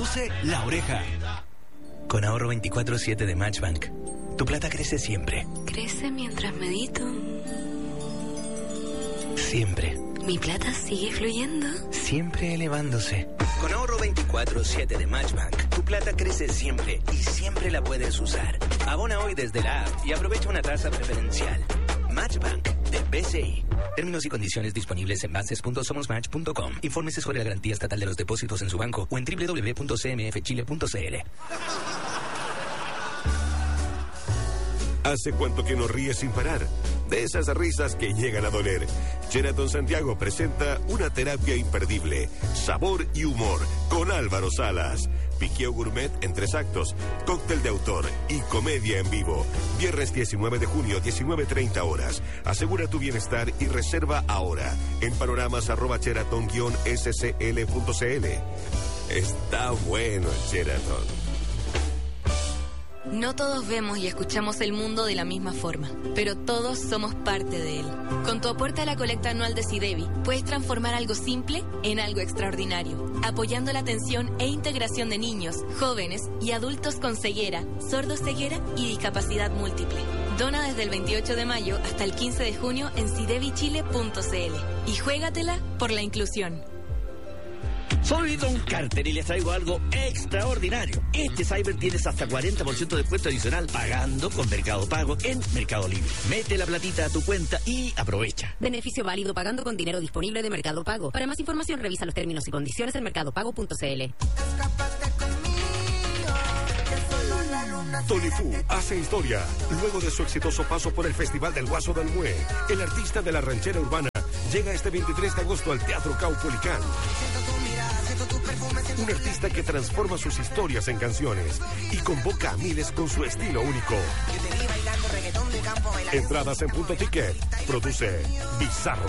Produce La Oreja. Con ahorro 24/7 de Matchbank, tu plata crece siempre. Crece mientras medito. Siempre. Mi plata sigue fluyendo. Siempre elevándose. Con ahorro 24/7 de Matchbank, tu plata crece siempre y siempre la puedes usar. Abona hoy desde la app y aprovecha una tasa preferencial. Matchbank de BCI. Términos y condiciones disponibles en bases.somosmatch.com. Infórmese sobre la garantía estatal de los depósitos en su banco o en www.cmfchile.cl. ¿Hace cuánto que no ríes sin parar? De esas risas que llegan a doler. Sheraton Santiago presenta una terapia imperdible. Sabor y humor con Álvaro Salas. Piqueo gourmet en 3 actos, cóctel de autor y comedia en vivo. Viernes 19 de junio, 19:30 horas. Asegura tu bienestar y reserva ahora en panoramas@sheraton-scl.cl. Está bueno el Sheraton. No todos vemos y escuchamos el mundo de la misma forma, pero todos somos parte de él. Con tu aporte a la colecta anual de SIDEBI, puedes transformar algo simple en algo extraordinario, apoyando la atención e integración de niños, jóvenes y adultos con ceguera, sordoceguera y discapacidad múltiple. Dona desde el 28 de mayo hasta el 15 de junio en sidebichile.cl y juégatela por la inclusión. Soy Don Carter y les traigo algo extraordinario. Este Cyber tienes hasta 40% de descuento adicional pagando con Mercado Pago en Mercado Libre. Mete la platita a tu cuenta y aprovecha. Beneficio válido pagando con dinero disponible de Mercado Pago. Para más información revisa los términos y condiciones en mercadopago.cl. Tony Fu hace historia. Luego de su exitoso paso por el Festival del Guaso del Mue, el artista de la ranchera urbana llega este 23 de agosto al Teatro Caupolicán. Un artista que transforma sus historias en canciones y convoca a miles con su estilo único. Entradas en Punto Ticket. Produce Bizarro.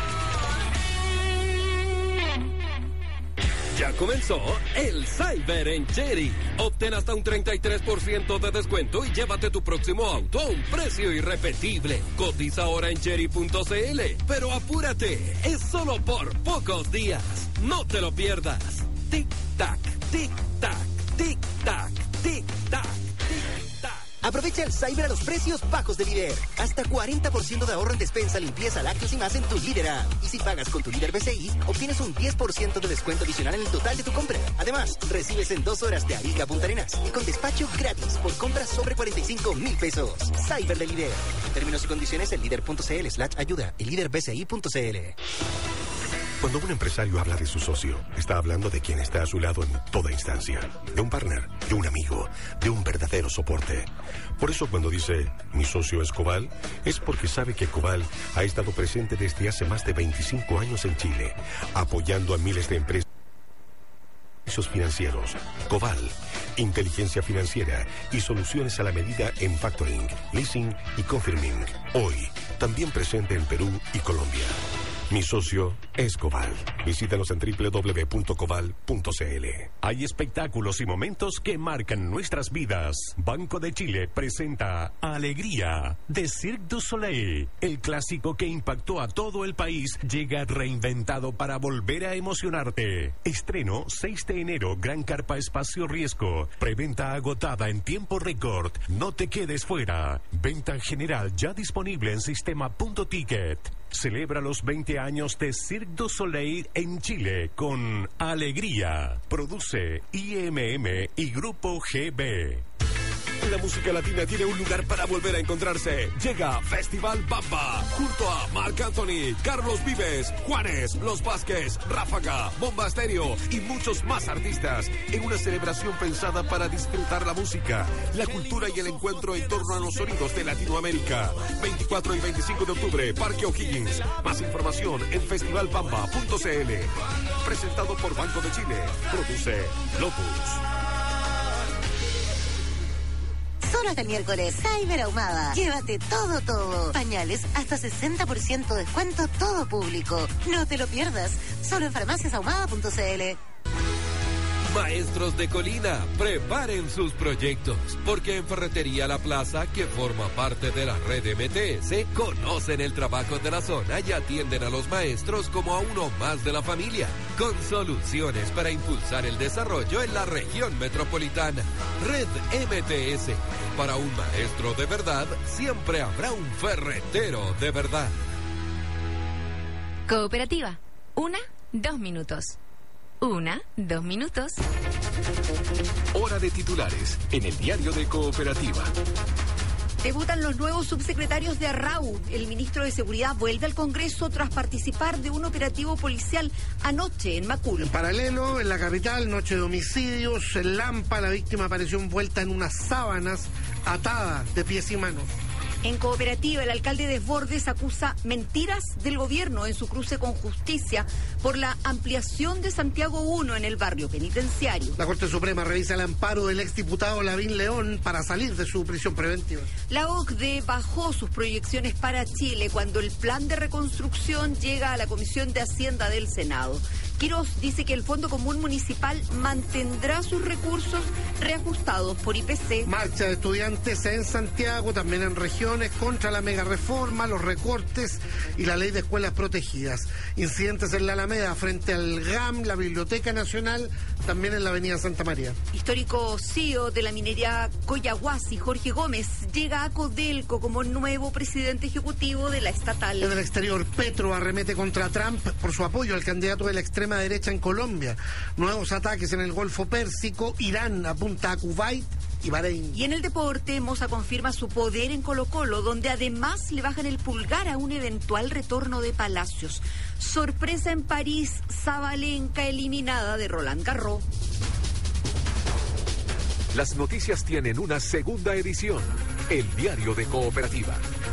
Ya comenzó el Cyber en Chery. Obtén hasta un 33% de descuento y llévate tu próximo auto a un precio irrepetible. Cotiza ahora en chery.cl. Pero apúrate, es solo por pocos días. No te lo pierdas. Tic-tac, tic-tac, tic-tac, tic-tac, tic-tac. Aprovecha el Cyber a los precios bajos de Líder. Hasta 40% de ahorro en despensa, limpieza, lácteos y más en tu Líder app. Y si pagas con tu Líder BCI, obtienes un 10% de descuento adicional en el total de tu compra. Además, recibes en 2 horas de Arica a Punta Arenas y con despacho gratis por compras sobre 45,000 pesos. Cyber de Líder. Términos y condiciones en líder.cl/ayuda y líderbci.cl. Cuando un empresario habla de su socio, está hablando de quien está a su lado en toda instancia. De un partner, de un amigo, de un verdadero soporte. Por eso cuando dice, mi socio es Coval, es porque sabe que Coval ha estado presente desde hace más de 25 años en Chile, apoyando a miles de empresas financieros. Coval, inteligencia financiera y soluciones a la medida en factoring, leasing y confirming. Hoy, también presente en Perú y Colombia. Mi socio es Coval. Visítanos en www.coval.cl. Hay espectáculos y momentos que marcan nuestras vidas. Banco de Chile presenta Alegría de Cirque du Soleil. El clásico que impactó a todo el país llega reinventado para volver a emocionarte. Estreno 6 de enero, Gran Carpa Espacio Riesgo. Preventa agotada en tiempo récord. No te quedes fuera. Venta general ya disponible en sistema.ticket. Celebra los 20 años de Cirque du Soleil en Chile con Alegría. Produce IMM y Grupo GB. La música latina tiene un lugar para volver a encontrarse. Llega Festival Bamba, junto a Marc Anthony, Carlos Vives, Juanes, Los Vázquez, Ráfaga, Bomba Estéreo y muchos más artistas, en una celebración pensada para disfrutar la música, la cultura y el encuentro en torno a los sonidos de Latinoamérica. 24 y 25 de octubre, Parque O'Higgins. Más información en festivalbamba.cl. Presentado por Banco de Chile. Produce Lotus. Solo hasta el miércoles, Cyber Ahumada. Llévate todo. Pañales hasta 60% descuento todo público. No te lo pierdas. Solo en farmaciasahumada.cl. Maestros de Colina, preparen sus proyectos, porque en Ferretería La Plaza, que forma parte de la red MTS, conocen el trabajo de la zona y atienden a los maestros como a uno más de la familia, con soluciones para impulsar el desarrollo en la región metropolitana. Red MTS, para un maestro de verdad, siempre habrá un ferretero de verdad. Cooperativa, 2 minutos. 2 minutos. Hora de titulares en el diario de Cooperativa. Debutan los nuevos subsecretarios de Arrau. El ministro de Seguridad vuelve al Congreso tras participar de un operativo policial anoche en Macul. En paralelo, en la capital, noche de homicidios, en Lampa, la víctima apareció envuelta en unas sábanas atada de pies y manos. En Cooperativa, el alcalde Desbordes acusa mentiras del gobierno en su cruce con Justicia por la ampliación de Santiago 1 en el barrio penitenciario. La Corte Suprema revisa el amparo del exdiputado Lavín León para salir de su prisión preventiva. La OCDE bajó sus proyecciones para Chile cuando el plan de reconstrucción llega a la Comisión de Hacienda del Senado. Quirós dice que el Fondo Común Municipal mantendrá sus recursos reajustados por IPC. Marcha de estudiantes en Santiago, también en regiones, contra la mega reforma, los recortes y la ley de escuelas protegidas. Incidentes en la Alameda frente al GAM, la Biblioteca Nacional, también en la avenida Santa María. Histórico CEO de la minería Coyahuasi, Jorge Gómez, llega a Codelco como nuevo presidente ejecutivo de la estatal. En el exterior, Petro arremete contra Trump por su apoyo al candidato de la extrema derecha en Colombia. Nuevos ataques en el Golfo Pérsico. Irán apunta a Kuwait y Bahrein. Y en el deporte, Moza confirma su poder en Colo-Colo, donde además le bajan el pulgar a un eventual retorno de Palacios. Sorpresa en París, Sabalenka eliminada de Roland Garros. Las noticias tienen una segunda edición. El diario de Cooperativa.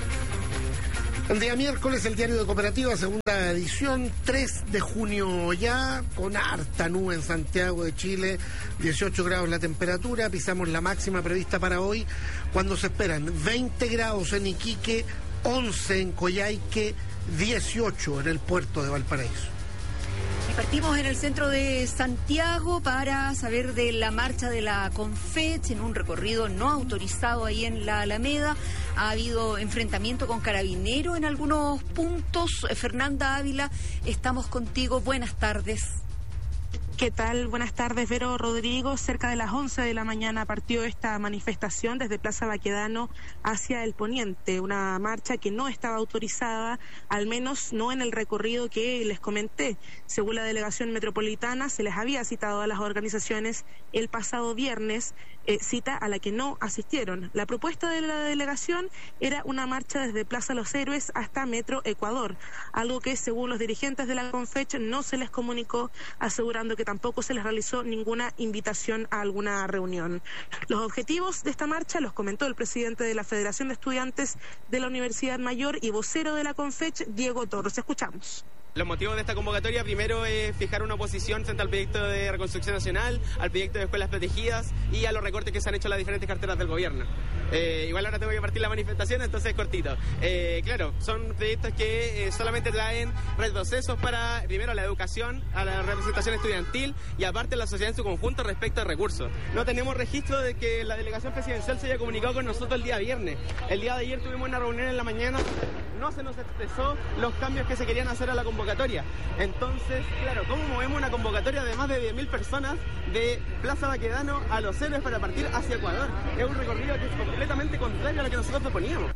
El día miércoles, el diario de Cooperativa, segunda edición, 3 de junio ya, con harta nube en Santiago de Chile, 18 grados la temperatura, pisamos la máxima prevista para hoy, cuando se esperan 20 grados en Iquique, 11 en Coyhaique, 18 en el puerto de Valparaíso. Partimos en el centro de Santiago para saber de la marcha de la Confech en un recorrido no autorizado ahí en la Alameda. Ha habido enfrentamiento con Carabineros en algunos puntos. Fernanda Ávila, estamos contigo. Buenas tardes. ¿Qué tal? Buenas tardes, Vero, Rodrigo. Cerca de las 11 de la mañana partió esta manifestación desde Plaza Baquedano hacia el poniente, una marcha que no estaba autorizada, al menos no en el recorrido que les comenté. Según la delegación metropolitana, se les había citado a las organizaciones el pasado viernes, cita a la que no asistieron. La propuesta de la delegación era una marcha desde Plaza Los Héroes hasta Metro Ecuador, algo que según los dirigentes de la Confech no se les comunicó, asegurando que tampoco se les realizó ninguna invitación a alguna reunión. Los objetivos de esta marcha los comentó el presidente de la Federación de Estudiantes de la Universidad Mayor y vocero de la Confech, Diego Torres. Escuchamos. Los motivos de esta convocatoria, primero, es fijar una oposición frente al proyecto de reconstrucción nacional, al proyecto de escuelas protegidas y a los recortes que se han hecho en las diferentes carteras del gobierno. Igual ahora tengo que partir la manifestación, entonces cortito. Claro, son proyectos que solamente traen retrocesos para, primero, la educación, a la representación estudiantil y aparte la sociedad en su conjunto respecto a recursos. No tenemos registro de que la delegación presidencial se haya comunicado con nosotros el día viernes. El día de ayer tuvimos una reunión en la mañana, no se nos expresó los cambios que se querían hacer a la convocatoria. Entonces, claro, ¿cómo movemos una convocatoria de más de 10.000 personas de Plaza Baquedano a Los Héroes para partir hacia Ecuador? Es un recorrido que es completamente contrario a lo que nosotros proponíamos.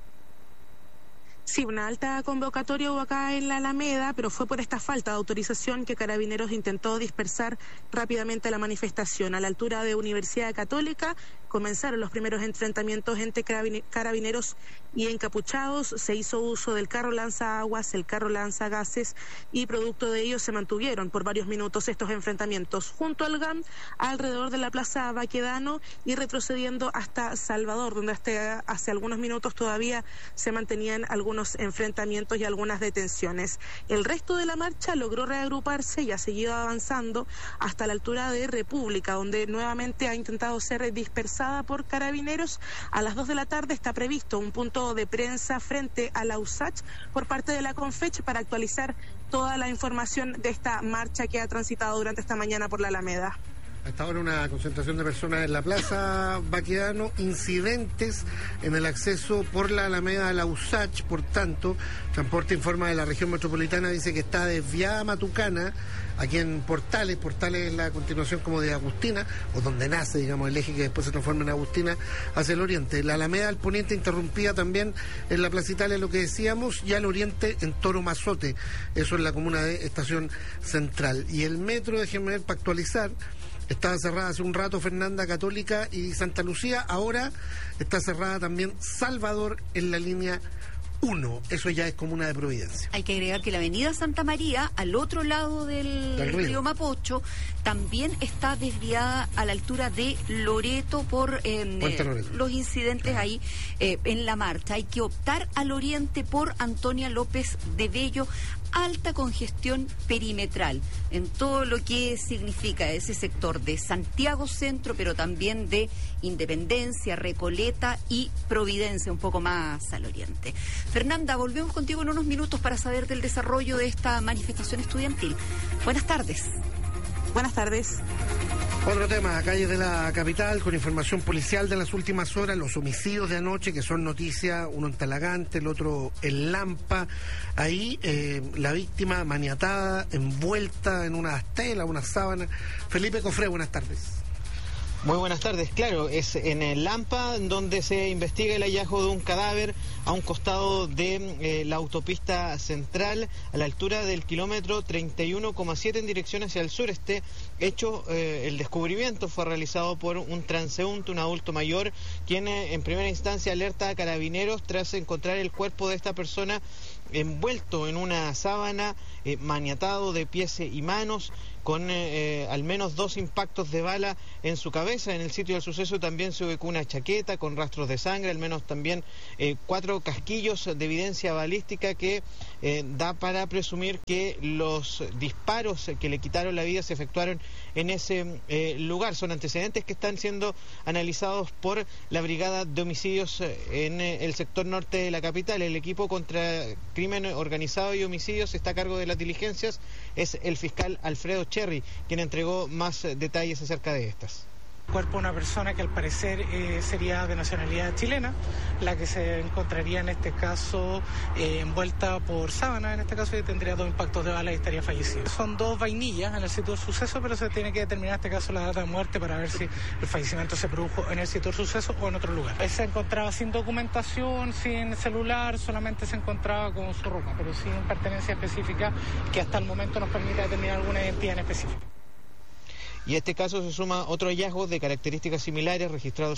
Sí, una alta convocatoria hubo acá en la Alameda, pero fue por esta falta de autorización que Carabineros intentó dispersar rápidamente la manifestación. A la altura de Universidad Católica comenzaron los primeros enfrentamientos entre Carabineros y encapuchados. Se hizo uso del carro lanzaguas, el carro lanzagases y producto de ello se mantuvieron por varios minutos estos enfrentamientos junto al GAM, alrededor de la Plaza Baquedano y retrocediendo hasta Salvador, donde hasta hace algunos minutos todavía se mantenían algunos enfrentamientos y algunas detenciones. El resto de la marcha logró reagruparse y ha seguido avanzando hasta la altura de República, donde nuevamente ha intentado ser dispersada por Carabineros. A las 2 de la tarde está previsto un punto de prensa frente a la USACH por parte de la Confech para actualizar toda la información de esta marcha que ha transitado durante esta mañana por la Alameda. Hasta ahora una concentración de personas en la Plaza Baquedano, incidentes en el acceso por la Alameda a la USACH, por tanto, Transporte informa de la región metropolitana, dice que está desviada Matucana, aquí en Portales es la continuación como de Agustina, o donde nace, digamos, el eje que después se transforma en Agustina hacia el oriente. La Alameda al poniente interrumpida también en la Plaza Italia, lo que decíamos, y al oriente en Toro Mazote, eso en la comuna de Estación Central. Y el metro, déjenme ver, para actualizar, estaba cerrada hace un rato Fernanda, Católica y Santa Lucía, ahora está cerrada también Salvador en la línea 1, eso ya es comuna de Providencia. Hay que agregar que la avenida Santa María, al otro lado del río Mapocho, también está desviada a la altura de Loreto por los incidentes ahí en la marcha. Hay que optar al oriente por Antonia López de Bello, alta congestión perimetral en todo lo que significa ese sector de Santiago Centro, pero también de Independencia, Recoleta y Providencia, un poco más al oriente. Fernanda, volvemos contigo en unos minutos para saber del desarrollo de esta manifestación estudiantil. Buenas tardes. Buenas tardes. Otro tema, calles de la capital, con información policial de las últimas horas, los homicidios de anoche, que son noticia, uno en Talagante, el otro en Lampa. Ahí la víctima maniatada, envuelta en una tela, una sábana. Felipe Cofré, buenas tardes. Muy buenas tardes. Claro, es en el Lampa donde se investiga el hallazgo de un cadáver a un costado de la autopista central, a la altura del kilómetro 31,7 en dirección hacia el sur. Este hecho, el descubrimiento fue realizado por un transeúnte, un adulto mayor, quien en primera instancia alerta a carabineros tras encontrar el cuerpo de esta persona envuelto en una sábana, maniatado de pies y manos, con al menos 2 impactos de bala en su cabeza. En el sitio del suceso también se ubicó una chaqueta con rastros de sangre, al menos también 4 casquillos de evidencia balística que da para presumir que los disparos que le quitaron la vida se efectuaron en ese lugar. Son antecedentes que están siendo analizados por la Brigada de Homicidios en el sector norte de la capital. El equipo contra crimen organizado y homicidios está a cargo de las diligencias, es el fiscal Alfredo Cherry, quien entregó más detalles acerca de estas. Cuerpo de una persona que al parecer sería de nacionalidad chilena, la que se encontraría en este caso envuelta por sábana, en este caso, y tendría 2 impactos de bala y estaría fallecido. Son 2 vainillas en el sitio del suceso, pero se tiene que determinar en este caso la data de muerte para ver si el fallecimiento se produjo en el sitio del suceso o en otro lugar. Él se encontraba sin documentación, sin celular, solamente se encontraba con su ropa, pero sin pertenencia específica que hasta el momento nos permite determinar alguna identidad en específico. Y a este caso se suma otro hallazgo de características similares registrado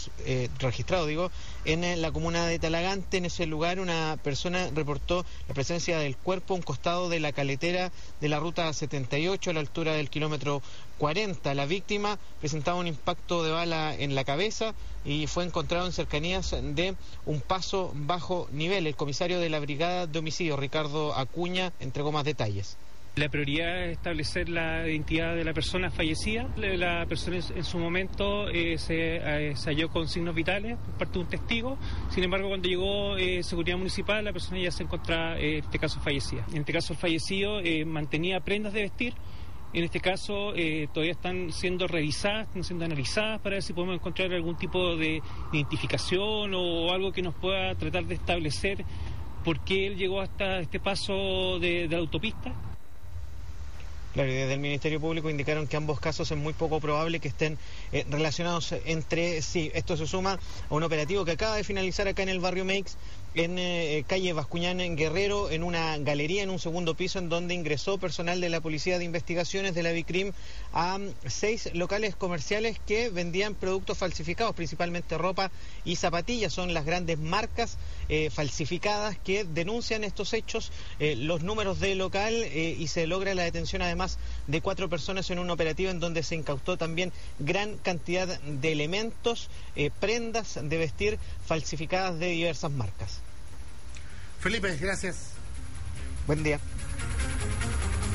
en la comuna de Talagante. En ese lugar una persona reportó la presencia del cuerpo a un costado de la caletera de la ruta 78 a la altura del kilómetro 40. La víctima presentaba un impacto de bala en la cabeza y fue encontrado en cercanías de un paso bajo nivel. El comisario de la Brigada de Homicidios, Ricardo Acuña, entregó más detalles. La prioridad es establecer la identidad de la persona fallecida. La persona en su momento se halló con signos vitales por parte de un testigo. Sin embargo, cuando llegó Seguridad Municipal, la persona ya se encontraba, en este caso, fallecida. En este caso, el fallecido mantenía prendas de vestir. En este caso, todavía están siendo revisadas, están siendo analizadas para ver si podemos encontrar algún tipo de identificación o algo que nos pueda tratar de establecer por qué él llegó hasta este paso de la autopista. Claro, y desde el Ministerio Público indicaron que ambos casos es muy poco probable que estén relacionados entre sí. Esto se suma a un operativo que acaba de finalizar acá en el barrio Meix, en calle Bascuñán, en Guerrero, en una galería en un segundo piso, en donde ingresó personal de la Policía de Investigaciones de la BICRIM a 6 locales comerciales que vendían productos falsificados, principalmente ropa y zapatillas. Son las grandes marcas falsificadas que denuncian estos hechos, los números de local, y se logra la detención además de 4 personas en un operativo en donde se incautó también gran cantidad de elementos, prendas de vestir falsificadas de diversas marcas. Felipe, gracias. Buen día.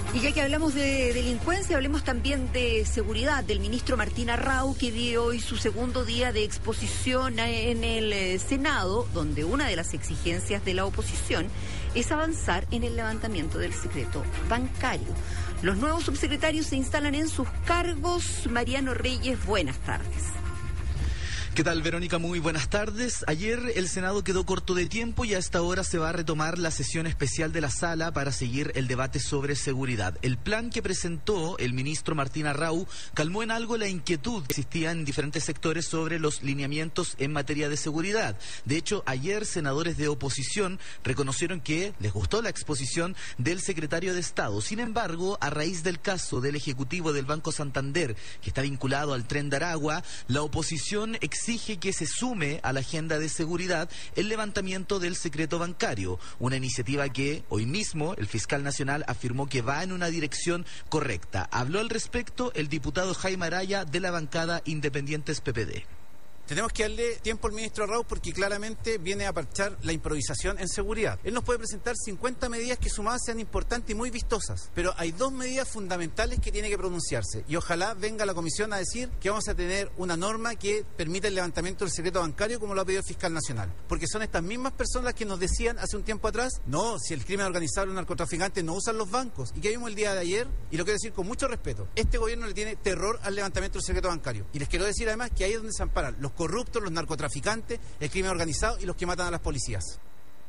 Y ya que hablamos de delincuencia, hablemos también de seguridad, del ministro Martín Arrau, que dio hoy su segundo día de exposición en el Senado, donde una de las exigencias de la oposición es avanzar en el levantamiento del secreto bancario. Los nuevos subsecretarios se instalan en sus cargos. Mariano Reyes, buenas tardes. ¿Qué tal, Verónica? Muy buenas tardes. Ayer el Senado quedó corto de tiempo y a esta hora se va a retomar la sesión especial de la sala para seguir el debate sobre seguridad. El plan que presentó el ministro Martín Arrau calmó en algo la inquietud que existía en diferentes sectores sobre los lineamientos en materia de seguridad. De hecho, ayer senadores de oposición reconocieron que les gustó la exposición del secretario de Estado. Sin embargo, a raíz del caso del ejecutivo del Banco Santander, que está vinculado al Tren de Aragua, la oposición exige que se sume a la agenda de seguridad el levantamiento del secreto bancario, una iniciativa que hoy mismo el fiscal nacional afirmó que va en una dirección correcta. Habló al respecto el diputado Jaime Araya de la bancada Independientes PPD. Tenemos que darle tiempo al ministro Arrau porque claramente viene a parchar la improvisación en seguridad. Él nos puede presentar 50 medidas que sumadas sean importantes y muy vistosas, pero hay 2 medidas fundamentales que tiene que pronunciarse y ojalá venga la comisión a decir que vamos a tener una norma que permita el levantamiento del secreto bancario como lo ha pedido el fiscal nacional. Porque son estas mismas personas las que nos decían hace un tiempo atrás, no, si el crimen organizado y los narcotraficantes no usan los bancos. Y que vimos el día de ayer, y lo quiero decir con mucho respeto, este gobierno le tiene terror al levantamiento del secreto bancario. Y les quiero decir además que ahí es donde se amparan los corruptos, los narcotraficantes, el crimen organizado y los que matan a las policías.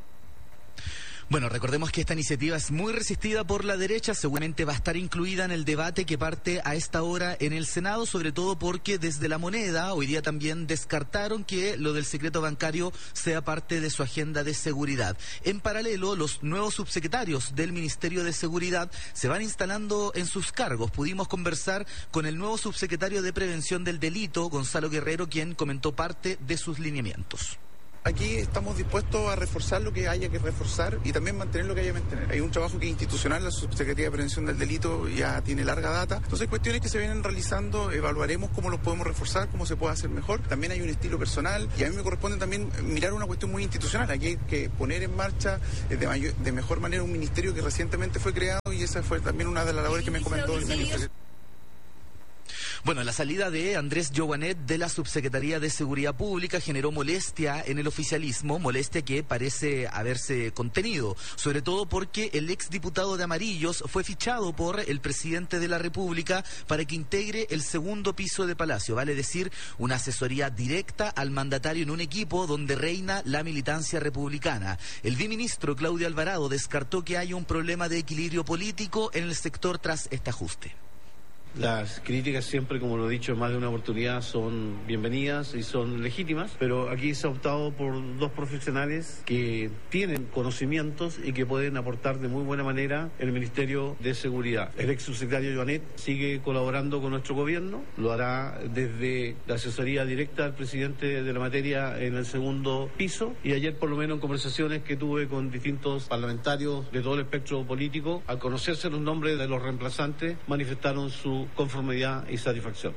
Bueno, recordemos que esta iniciativa es muy resistida por la derecha, seguramente va a estar incluida en el debate que parte a esta hora en el Senado, sobre todo porque desde La Moneda hoy día también descartaron que lo del secreto bancario sea parte de su agenda de seguridad. En paralelo, los nuevos subsecretarios del Ministerio de Seguridad se van instalando en sus cargos. Pudimos conversar con el nuevo subsecretario de Prevención del Delito, Gonzalo Guerrero, quien comentó parte de sus lineamientos. Aquí estamos dispuestos a reforzar lo que haya que reforzar y también mantener lo que haya que mantener. Hay un trabajo que es institucional, la Subsecretaría de Prevención del Delito ya tiene larga data. Entonces, cuestiones que se vienen realizando, evaluaremos cómo los podemos reforzar, cómo se puede hacer mejor. También hay un estilo personal y a mí me corresponde también mirar una cuestión muy institucional. Aquí hay que poner en marcha de mejor manera un ministerio que recientemente fue creado y esa fue también una de las labores que me comentó el ministro. Bueno, la salida de Andrés Joanet de la Subsecretaría de Seguridad Pública generó molestia en el oficialismo, molestia que parece haberse contenido, sobre todo porque el exdiputado de Amarillos fue fichado por el presidente de la República para que integre el segundo piso de Palacio, vale decir, una asesoría directa al mandatario en un equipo donde reina la militancia republicana. El viceministro Claudio Alvarado descartó que haya un problema de equilibrio político en el sector tras este ajuste. Las críticas siempre, como lo he dicho en más de una oportunidad, son bienvenidas y son legítimas, pero aquí se ha optado por 2 profesionales que tienen conocimientos y que pueden aportar de muy buena manera el Ministerio de Seguridad. El ex subsecretario Joanet sigue colaborando con nuestro gobierno, lo hará desde la asesoría directa al presidente de la materia en el segundo piso, y ayer por lo menos en conversaciones que tuve con distintos parlamentarios de todo el espectro político, al conocerse los nombres de los reemplazantes, manifestaron su conformidad y satisfacción.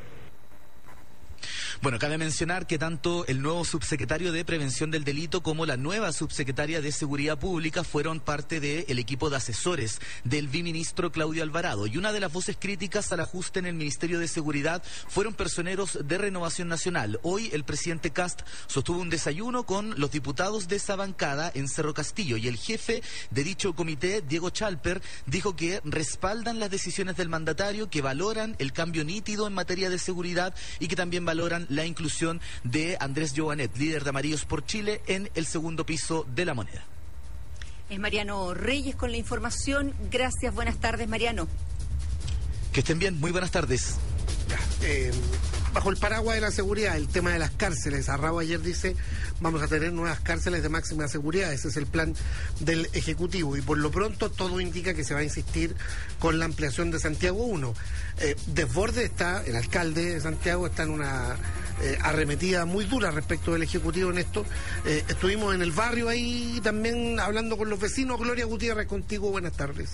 Bueno, cabe mencionar que tanto el nuevo subsecretario de Prevención del Delito como la nueva subsecretaria de Seguridad Pública fueron parte del equipo de asesores del viceministro Claudio Alvarado. Y una de las voces críticas al ajuste en el Ministerio de Seguridad fueron personeros de Renovación Nacional. Hoy el presidente Kast sostuvo un desayuno con los diputados de esa bancada en Cerro Castillo y el jefe de dicho comité, Diego Chalper, dijo que respaldan las decisiones del mandatario, que valoran el cambio nítido en materia de seguridad y que también valoran la inclusión de Andrés Joanet, líder de Amarillos por Chile, en el segundo piso de La Moneda. Es Mariano Reyes con la información. Gracias, buenas tardes, Mariano. Que estén bien, muy buenas tardes. Bajo el paraguas de la seguridad, el tema de las cárceles. Arrau ayer dice, vamos a tener nuevas cárceles de máxima seguridad. Ese es el plan del Ejecutivo. Y por lo pronto todo indica que se va a insistir con la ampliación de Santiago 1. Desborde está, el alcalde de Santiago está en una arremetida muy dura respecto del Ejecutivo en esto. Estuvimos en el barrio ahí también hablando con los vecinos. Gloria Gutiérrez, contigo, buenas tardes.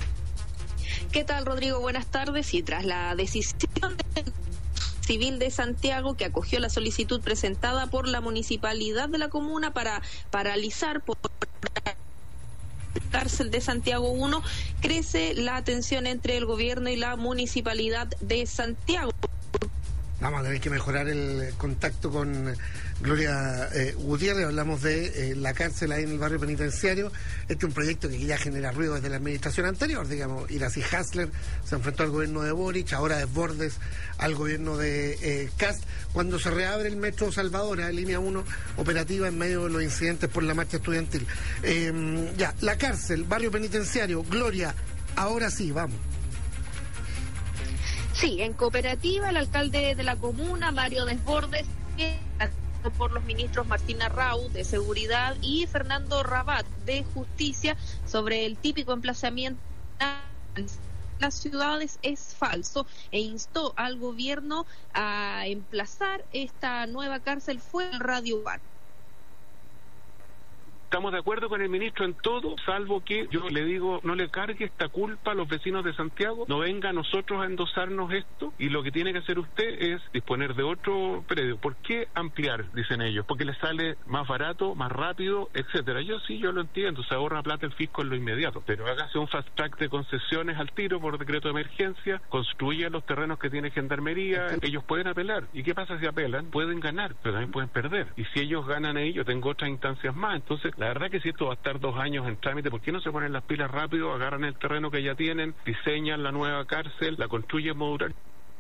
¿Qué tal, Rodrigo? Buenas tardes. Y tras la decisión Civil de Santiago, que acogió la solicitud presentada por la municipalidad de la comuna para paralizar por cárcel de Santiago 1, crece la tensión entre el gobierno y la municipalidad de Santiago. Vamos a tener que mejorar el contacto con Gloria Gutiérrez. Hablamos de la cárcel ahí en el barrio penitenciario. Este es un proyecto que ya genera ruido desde la administración anterior, digamos. Iracy Hasler se enfrentó al gobierno de Boric, ahora Desbordes al gobierno de Kast. Cuando se reabre el metro Salvador, línea 1 operativa en medio de los incidentes por la marcha estudiantil. Ya, la cárcel, barrio penitenciario, Gloria, ahora sí, vamos. Sí, en Cooperativa, el alcalde de la comuna, Mario Desbordes, por los ministros Martín Arrau, de Seguridad, y Fernando Rabat, de Justicia, sobre el típico emplazamiento en las ciudades es falso, e instó al gobierno a emplazar esta nueva cárcel fuera del Radio Bar. Estamos de acuerdo con el ministro en todo, salvo que yo le digo, no le cargue esta culpa a los vecinos de Santiago, no venga a nosotros a endosarnos esto, y lo que tiene que hacer usted es disponer de otro predio. ¿Por qué ampliar? Dicen ellos, porque les sale más barato, más rápido, etcétera. Yo lo entiendo, se ahorra plata el fisco en lo inmediato, pero hágase un fast track de concesiones al tiro por decreto de emergencia, construya los terrenos que tiene Gendarmería, ellos pueden apelar. ¿Y qué pasa si apelan? Pueden ganar, pero también pueden perder. Y si ellos ganan ahí, yo tengo otras instancias más. Entonces, la verdad que si esto va a estar 2 años en trámite, ¿por qué no se ponen las pilas rápido, agarran el terreno que ya tienen, diseñan la nueva cárcel, la construyen modular?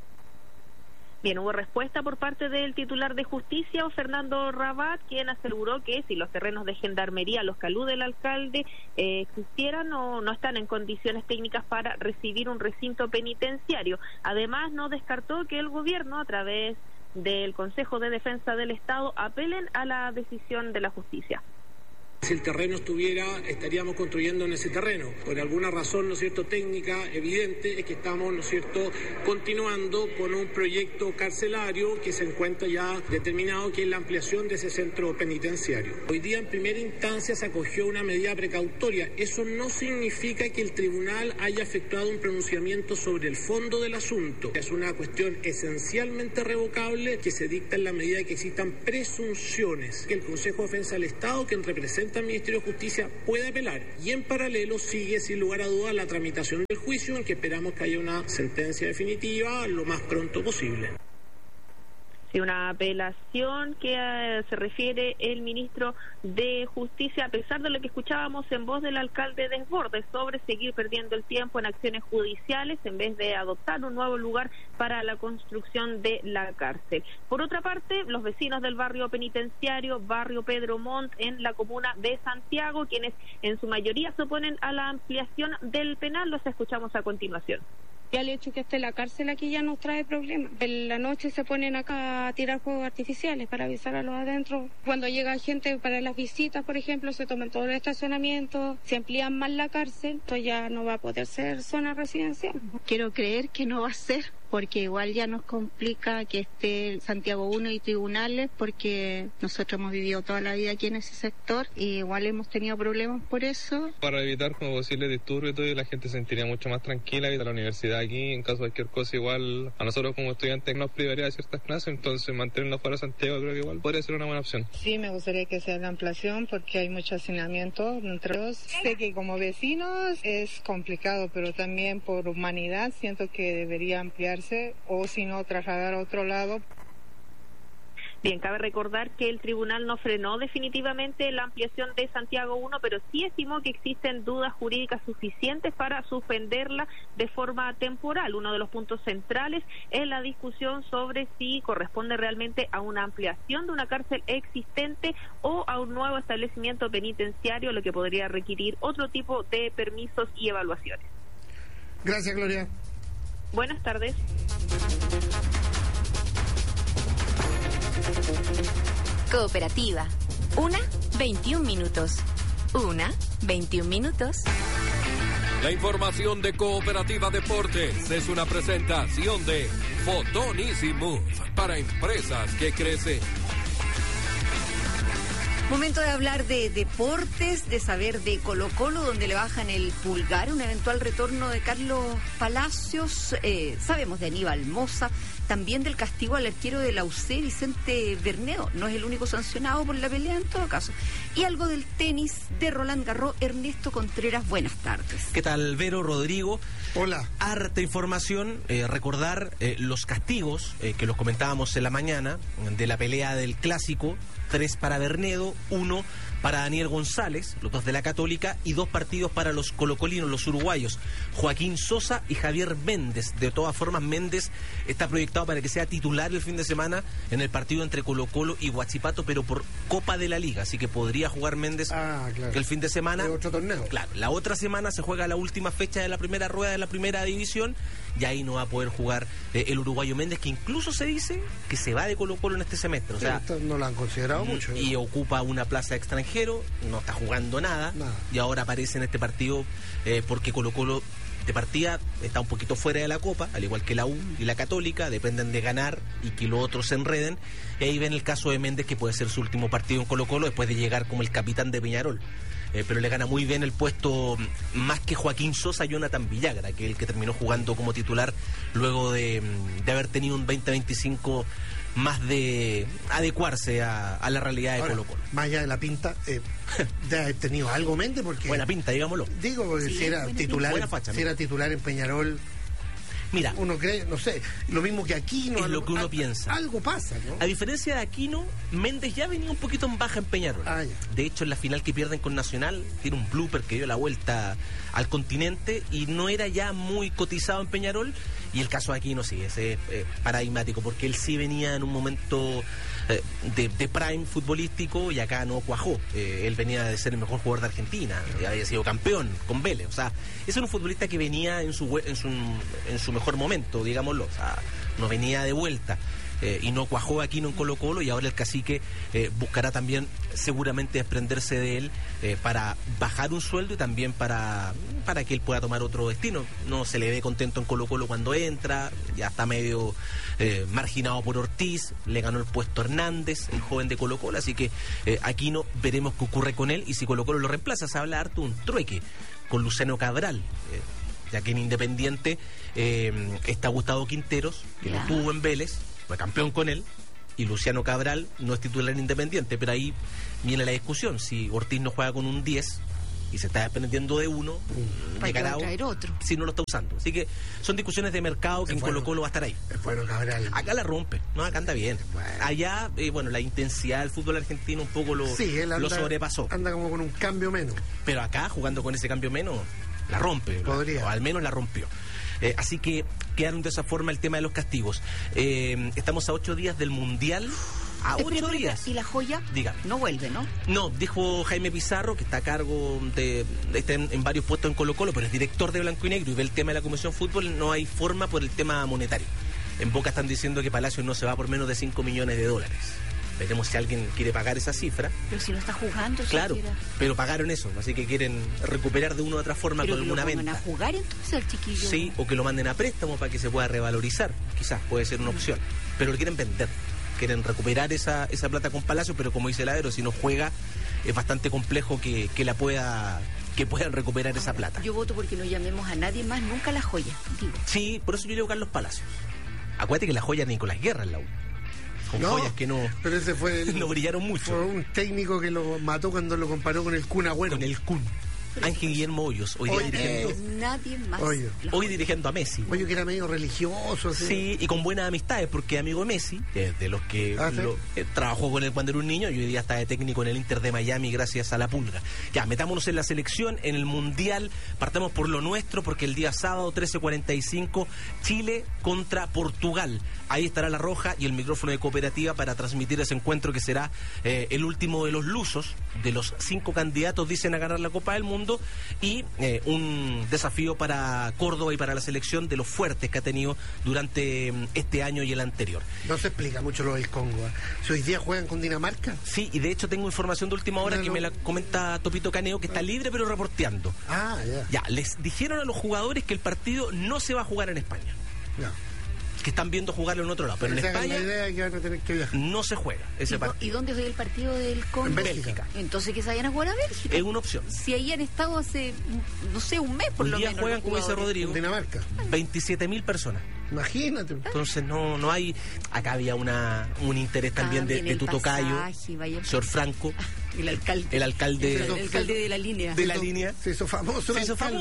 Bien, hubo respuesta por parte del titular de Justicia, Fernando Rabat, quien aseguró que si los terrenos de Gendarmería, los que alude el alcalde, existieran, no están en condiciones técnicas para recibir un recinto penitenciario. Además, no descartó que el gobierno, a través del Consejo de Defensa del Estado, apelen a la decisión de la justicia. Si el terreno estuviera, estaríamos construyendo en ese terreno. Por alguna razón, ¿no es cierto?, técnica evidente, es que estamos, ¿no es cierto?, continuando con un proyecto carcelario que se encuentra ya determinado, que es la ampliación de ese centro penitenciario. Hoy día, en primera instancia, se acogió una medida precautoria. Eso no significa que el tribunal haya efectuado un pronunciamiento sobre el fondo del asunto. Es una cuestión esencialmente revocable que se dicta en la medida de que existan presunciones. Que el Consejo de Defensa del Estado, quien representa al Ministerio de Justicia, puede apelar, y en paralelo sigue sin lugar a dudas la tramitación del juicio, en que esperamos que haya una sentencia definitiva lo más pronto posible. Sí, una apelación que se refiere el ministro de Justicia, a pesar de lo que escuchábamos en voz del alcalde Desbordes sobre seguir perdiendo el tiempo en acciones judiciales en vez de adoptar un nuevo lugar para la construcción de la cárcel. Por otra parte, los vecinos del barrio penitenciario, barrio Pedro Montt, en la comuna de Santiago, quienes en su mayoría se oponen a la ampliación del penal, los escuchamos a continuación. Ya el hecho que esté la cárcel aquí ya nos trae problemas. En la noche se ponen acá a tirar fuegos artificiales para avisar a los adentro. Cuando llega gente para las visitas, por ejemplo, se toman todo el estacionamiento, se amplían más la cárcel, esto ya no va a poder ser zona residencial. Quiero creer que no va a ser, porque igual ya nos complica que esté Santiago 1 y tribunales, porque nosotros hemos vivido toda la vida aquí en ese sector y igual hemos tenido problemas por eso. Para evitar como posible disturbios y todo, y la gente se sentiría mucho más tranquila, y de la universidad aquí, en caso de cualquier cosa, igual a nosotros como estudiantes nos privaría de ciertas clases, entonces mantenerlo fuera de Santiago creo que igual podría ser una buena opción. Sí, me gustaría que sea la ampliación porque hay mucho hacinamiento entre ellos. Sé que como vecinos es complicado, pero también por humanidad siento que debería ampliar, o si no, trasladar a otro lado. Bien, cabe recordar que el tribunal no frenó definitivamente la ampliación de Santiago 1, pero sí estimó que existen dudas jurídicas suficientes para suspenderla de forma temporal. Uno de los puntos centrales es la discusión sobre si corresponde realmente a una ampliación de una cárcel existente o a un nuevo establecimiento penitenciario, lo que podría requerir otro tipo de permisos y evaluaciones. Gracias, Gloria. Buenas tardes. Cooperativa. 21 minutos. 21 minutos. La información de Cooperativa Deportes es una presentación de Photon Easy Move para empresas que crecen. Momento de hablar de deportes, de saber de Colo-Colo, donde le bajan el pulgar, un eventual retorno de Carlos Palacios, sabemos de Aníbal Mosa, también del castigo al arquero de la UC, Vicente Bernedo, no es el único sancionado por la pelea en todo caso, y algo del tenis de Roland Garros. Ernesto Contreras, buenas tardes. ¿Qué tal, Vero, Rodrigo? Hola. Harta información, recordar los castigos que los comentábamos en la mañana de la pelea del Clásico. 3 para Bernedo, 1 para Daniel González, los 2 de la Católica, y 2 partidos para los colocolinos, los uruguayos, Joaquín Sosa y Javier Méndez. De todas formas, Méndez está proyectado para que sea titular el fin de semana en el partido entre Colo-Colo y Huachipato, pero por Copa de la Liga, así que podría jugar Méndez el fin de semana. ¿De otro torneo? Claro, la otra semana se juega la última fecha de la primera rueda de la primera división, y ahí no va a poder jugar el uruguayo Méndez, que incluso se dice que se va de Colo-Colo en este semestre. O sea, no lo han considerado mucho. Y ocupa una plaza extranjero, no está jugando nada. Y ahora aparece en este partido porque Colo-Colo de partida está un poquito fuera de la Copa, al igual que la U y la Católica, dependen de ganar y que los otros se enreden. Y ahí ven el caso de Méndez, que puede ser su último partido en Colo-Colo después de llegar como el capitán de Peñarol. Pero le gana muy bien el puesto, más que Joaquín Sosa, Jonathan Villagra, que es el que terminó jugando como titular luego de haber tenido un 2025 más de adecuarse a la realidad de Colo-Colo. Más allá de la pinta, de haber tenido algo mente, porque... Buena pinta, digámoslo. Digo, porque sí, si era titular, facha, si era titular en Peñarol... Mira, uno cree, no sé, lo mismo que Aquino. Es lo que uno piensa. Algo pasa, ¿no? A diferencia de Aquino, Méndez ya venía un poquito en baja en Peñarol. De hecho, en la final que pierden con Nacional, tiene un blooper que dio la vuelta al continente y no era ya muy cotizado en Peñarol. Y el caso de Aquino sí, es paradigmático, porque él sí venía en un momento de prime futbolístico y acá no cuajó. Él venía de ser el mejor jugador de Argentina, había sido campeón con Vélez. O sea, ese era un futbolista que venía en su mejor momento, digámoslo. O sea, no venía de vuelta. Y no cuajó Aquino en Colo-Colo, y ahora el cacique buscará también seguramente desprenderse de él para bajar un sueldo y también para que él pueda tomar otro destino. No se le ve contento en Colo-Colo cuando entra, ya está medio marginado por Ortiz, le ganó el puesto Hernández, el joven de Colo-Colo, así que Aquino veremos qué ocurre con él, y si Colo-Colo lo reemplaza, se habla harto un trueque con Luciano Cabral, ya que en Independiente está Gustavo Quinteros, que lo tuvo en Vélez, fue campeón con él, y Luciano Cabral no es titular en Independiente, pero ahí viene la discusión. Si Ortiz no juega con un 10 y se está dependiendo de uno, llegará otro si no lo está usando. Así que son discusiones de mercado que en Colo-Colo va a estar ahí. Bueno, Cabral. Acá la rompe, no, acá anda bien. Allá, la intensidad del fútbol argentino un poco lo sobrepasó. Anda como con un cambio menos. Pero acá, jugando con ese cambio menos, la rompe. Podría. O al menos la rompió. Así que quedaron de esa forma el tema de los castigos. Estamos a 8 días del Mundial. A 8 días. ¿Y la joya? Diga. No vuelve, ¿no? No, dijo Jaime Pizarro, que está a cargo está en varios puestos en Colo-Colo, pero es director de Blanco y Negro y ve el tema de la Comisión Fútbol. No hay forma por el tema monetario. En Boca están diciendo que Palacios no se va por menos de $5 millones. Veremos si alguien quiere pagar esa cifra. Pero si no está jugando, claro, pero pagaron eso, así que quieren recuperar de una u otra forma con alguna venta. ¿Pero a jugar entonces el chiquillo? Sí, o que lo manden a préstamo para que se pueda revalorizar. Quizás puede ser una opción. Pero lo quieren vender. Quieren recuperar esa plata con Palacio, pero como dice Ladero, si no juega, es bastante complejo que puedan recuperar esa plata. Yo voto porque no llamemos a nadie más nunca a la joya. Digo. Sí, por eso yo llevo a Carlos Palacios. Acuérdate que la joya Nicolás Guerra en la U. Con joyas que no, pero ese fue no brillaron mucho. Fue un técnico que lo mató cuando lo comparó con el Kun Agüero. Con el Kun. Ángel Guillermo Hoyos, hoy dirigiendo. Nadie más. Hoy dirigiendo a Messi. Oye, que era medio religioso. Así. Sí, y con buenas amistades, porque amigo de Messi, de los que trabajó con él cuando era un niño, y hoy día está de técnico en el Inter de Miami gracias a la Pulga. Ya, metámonos en la selección, en el Mundial, partamos por lo nuestro, porque el día sábado, 13:45, Chile contra Portugal. Ahí estará La Roja y el micrófono de Cooperativa para transmitir ese encuentro, que será el último de los lusos, de los 5 candidatos, dicen, a ganar la Copa del Mundo, y un desafío para Córdoba y para la selección de los fuertes que ha tenido durante este año y el anterior. No se explica mucho lo del Congo. Si hoy día juegan con Dinamarca. Sí, y de hecho tengo información de última hora que me la comenta Topito Caneo, que está libre pero reporteando. Ya. Ya, les dijeron a los jugadores que el partido no se va a jugar en España. Ya. que están viendo jugarlo en otro lado. Pero en España la idea que van a tener que viajar. No se juega ese partido. ¿Y dónde es el partido del Congo? En Bélgica. Entonces que se vayan a jugar a Bélgica. Es una opción. Si ahí han estado hace, no sé, un mes por lo menos. Hoy día juegan, como dice Rodrigo, Dinamarca. 27.000 personas. Imagínate. Entonces no hay. Acá había un interés también de tu tocayo, señor Franco. El alcalde. El alcalde de la línea. De la línea. Se hizo famoso.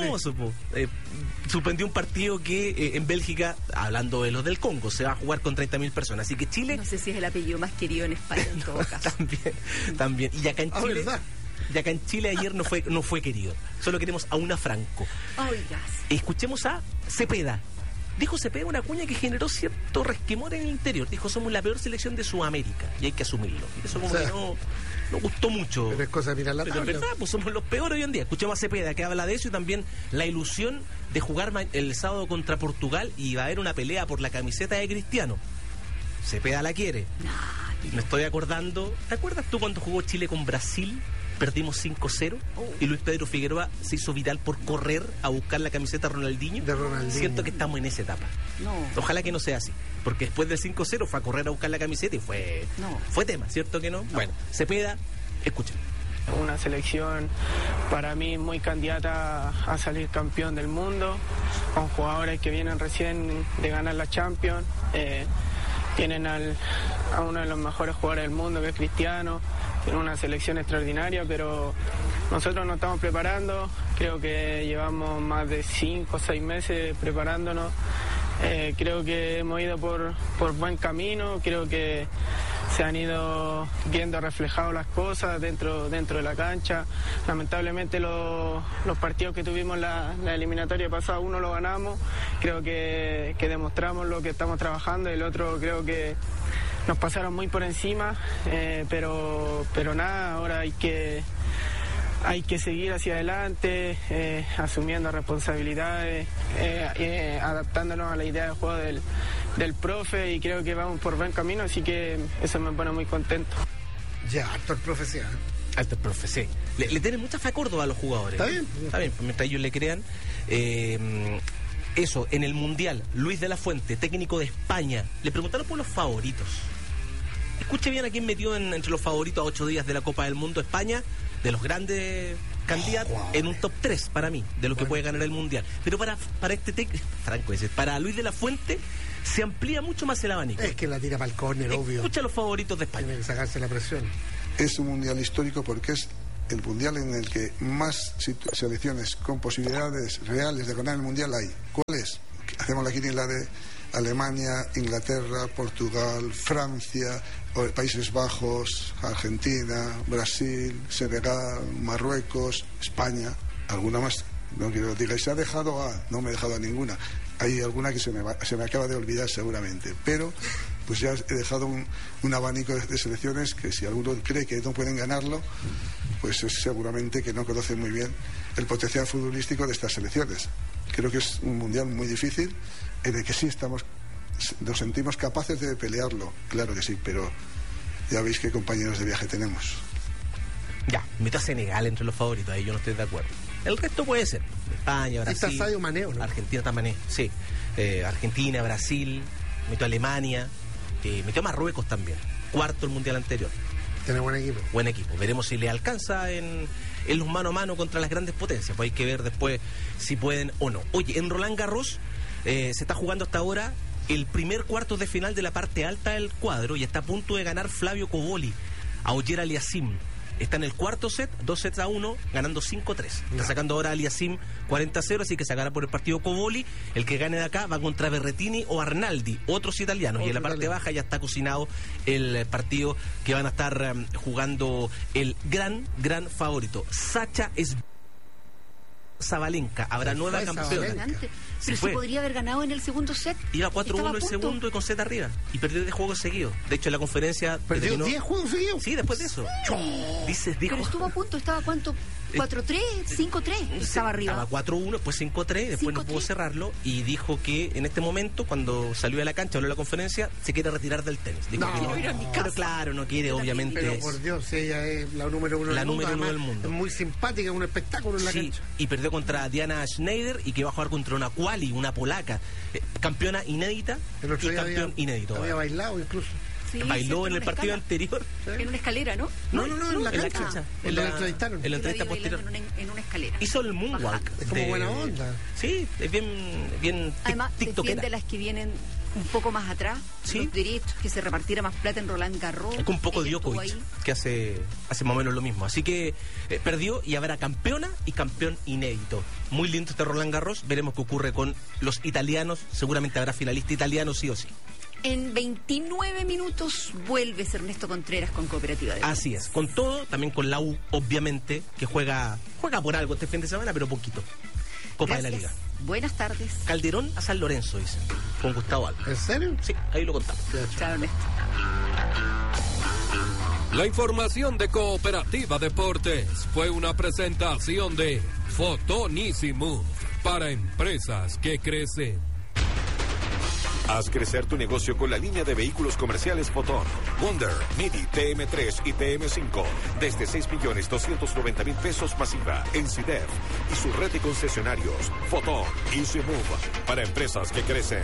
Suspendió un partido que en Bélgica, hablando de los del Congo, se va a jugar con 30.000 personas. Así que Chile. No sé si es el apellido más querido en España en todo caso. También. Y acá en Chile. Y acá en Chile ayer no fue querido. Solo queremos a una Franco. Oigas. Escuchemos a Cepeda. Dijo Cepeda una cuña que generó cierto resquemor en el interior. Dijo, somos la peor selección de Sudamérica y hay que asumirlo. Y eso como que no gustó mucho. Pero es cosa de mirar la tabla. Pero en verdad, pues somos los peores hoy en día. Escuchemos a Cepeda que habla de eso y también la ilusión de jugar el sábado contra Portugal y va a haber una pelea por la camiseta de Cristiano. Cepeda la quiere. Me estoy acordando. ¿Te acuerdas tú cuando jugó Chile con Brasil? Perdimos 5-0 y Luis Pedro Figueroa se hizo viral por correr a buscar la camiseta de Ronaldinho. Siento que estamos en esa etapa. Ojalá que no sea así, porque después del 5-0 fue a correr a buscar la camiseta y fue tema, ¿cierto que no? Bueno, Cepeda, escuchen. Una selección para mí muy candidata a salir campeón del mundo, con jugadores que vienen recién de ganar la Champions. Tienen a uno de los mejores jugadores del mundo, que es Cristiano. Tienen una selección extraordinaria, pero nosotros nos estamos preparando. Creo que llevamos más de 5 o 6 meses preparándonos. Creo que hemos ido por buen camino. Creo que se han ido viendo reflejadas las cosas dentro de la cancha. Lamentablemente los partidos que tuvimos la eliminatoria pasada, uno lo ganamos. Creo que demostramos lo que estamos trabajando, y el otro creo que nos pasaron muy por encima, pero nada, ahora hay que seguir hacia adelante, asumiendo responsabilidades, adaptándonos a la idea de juego del profe, y creo que vamos por buen camino, así que eso me pone muy contento. Ya, alto el profe, sí. Alto el profe, sí. Le tienen mucha fe a Córdoba a los jugadores. Está bien, pues mientras ellos le crean. Eso, en el Mundial, Luis de la Fuente, técnico de España, le preguntaron por los favoritos. Escuche bien a quién metió entre los favoritos a 8 días de la Copa del Mundo. España, de los grandes candidatos, en un top 3 para mí, de lo que puede ganar el Mundial. Pero para este técnico, Franco, para Luis de la Fuente, se amplía mucho más el abanico. Es que la tira para el córner, obvio. Escucha los favoritos de España. Tiene que sacarse la presión. Es un Mundial histórico porque es el Mundial en el que más selecciones con posibilidades reales de ganar el Mundial hay. ¿Cuál es? Hacemos la quiniela de Alemania, Inglaterra, Portugal, Francia, Países Bajos, Argentina, Brasil, Senegal, Marruecos, España, alguna más. No quiero decir, se ha dejado no me he dejado a ninguna. Hay alguna que se me acaba de olvidar seguramente, pero pues ya he dejado un abanico de selecciones que si alguno cree que no pueden ganarlo, pues es seguramente que no conoce muy bien el potencial futbolístico de estas selecciones. Creo que es un mundial muy difícil, en el que sí nos sentimos capaces de pelearlo, claro que sí, pero ya veis qué compañeros de viaje tenemos. Ya, meto a Senegal entre los favoritos, ahí yo no estoy de acuerdo. El resto puede ser España, Brasil. Está Sadio Mané, ¿no? Argentina también, sí. Argentina, Brasil, metió a Alemania, metió a Marruecos también. Cuarto el mundial anterior. Tiene buen equipo. Buen equipo. Veremos si le alcanza en los mano a mano contra las grandes potencias. Pues hay que ver después si pueden o no. Oye, en Roland Garros se está jugando hasta ahora el primer cuarto de final de la parte alta del cuadro y está a punto de ganar Flavio Cobolli a Ogier Aliassime. Está en el cuarto set, 2-1, ganando 5-3. Está sacando ahora a Aliassime 40-0, así que sacará por el partido Cobolli. El que gane de acá va contra Berrettini o Arnaldi, otros italianos. Y en la parte baja ya está cocinado el partido que van a estar jugando el gran favorito, Sacha Sabalenka. Habrá nueva campeona. Pero se podría haber ganado en el segundo set. Iba 4-1 el segundo y con set arriba. Y perdió 10 juegos seguidos. De hecho, en la conferencia... ¿Perdió 10 juegos seguidos? Sí, después de eso. Dijo... Pero estuvo a punto, ¿estaba cuánto? 4-3, 5-3, estaba arriba. Estaba 4-1, después 5-3, después no pudo cerrarlo. Y dijo que en este momento, cuando salió de la cancha, habló de la conferencia, se quiere retirar del tenis. Dijo que no. Pero claro, no quiere, obviamente. Pero por Dios, ella es la número 1 del mundo. La número 1 del mundo. Es muy simpática, un espectáculo en la cancha. Y perdió perdió contra Diana Schneider y que va a jugar contra una quali, una polaca, campeona inédita y campeón inédito. Había bailado incluso. Sí, bailó en el partido anterior. En una escalera, ¿no? No, en la cancha. En la entrevista posterior. En una escalera. Hizo el moonwalk. Es como buena onda. Sí, es bien además, defiende las que vienen un poco más atrás, ¿sí? Los derechos, que se repartiera más plata en Roland Garros. Es un poco Djokovic, que hace más o menos lo mismo. Así que perdió y habrá campeona y campeón inédito. Muy lindo este Roland Garros. Veremos qué ocurre con los italianos. Seguramente habrá finalista italiano sí o sí. En 29 minutos vuelves Ernesto Contreras con Cooperativa de Deportes. Así es, con todo, también con la U, obviamente, que juega por algo este fin de semana, pero poquito. Copa de la Liga. Buenas tardes. Calderón a San Lorenzo, dice, con Gustavo Alba. ¿En serio? Sí, ahí lo contamos. Chao, Ernesto. La información de Cooperativa Deportes fue una presentación de Fotonísimo para empresas que crecen. Haz crecer tu negocio con la línea de vehículos comerciales Foton, Wonder, Midi, TM3 y TM5 desde 6.290.000 pesos masiva en CIDEF y su red de concesionarios Foton Easy Move para empresas que crecen.